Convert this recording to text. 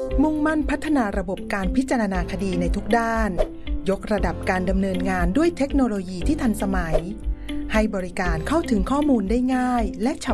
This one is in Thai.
มุ่งมั่นพัฒนาระบบการพิจารณาคดีในทุกด้านยกระดับการดำเนินงานด้วยเทคโนโลยีที่ทันสมัยให้บริการเข้าถึงข้อมูลได้ง่ายและฉับ